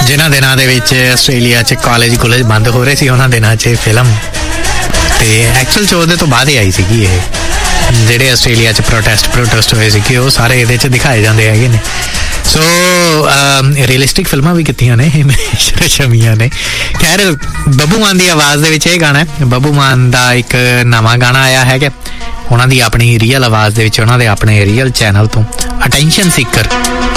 ਜਿਨ੍ਹਾਂ ਦਿਨਾਂ ਦੇ ਵਿੱਚ ਆਸਟ੍ਰੇਲੀਆ 'ਚ ਕਾਲਜ ਬੰਦ ਹੋ ਰਹੇ ਸੀ, ਉਹਨਾਂ ਦਿਨਾਂ 'ਚ ਫਿਲਮ ਤੇ ਐਕਚੁਅਲ 'ਚ ਉਹਦੇ ਤੋਂ ਬਾਅਦ ਹੀ ਆਈ ਸੀਗੀ ਇਹ। ਜਿਹੜੇ ਆਸਟ੍ਰੇਲੀਆ 'ਚ ਪ੍ਰੋਟੈਸਟ ਹੋਏ ਸੀਗੇ ਉਹ ਸਾਰੇ ਇਹਦੇ 'ਚ ਦਿਖਾਏ ਜਾਂਦੇ ਹੈਗੇ ਨੇ। ਸੋ ਰੀਅਲਿਸਟਿਕ ਫਿਲਮਾਂ ਵੀ ਕੀਤੀਆਂ ਨੇ ਹਿਮੇਸ਼ ਰੇਸ਼ਮੀਆ ਨੇ। ਖੈਰ, ਬੱਬੂ ਮਾਨ ਦੀ ਆਵਾਜ਼ ਦੇ ਵਿੱਚ ਇਹ ਗਾਣਾ ਹੈ। ਬੱਬੂ ਮਾਨ ਦਾ ਇੱਕ ਨਵਾਂ ਗਾਣਾ ਆਇਆ ਹੈਗਾ ਉਹਨਾਂ ਦੀ ਆਪਣੀ ਰੀਅਲ ਆਵਾਜ਼ ਦੇ ਵਿੱਚ, ਉਹਨਾਂ ਦੇ ਆਪਣੇ ਰੀਅਲ ਚੈਨਲ ਤੋਂ, ਅਟੈਂਸ਼ਨ ਸੀਕਰ।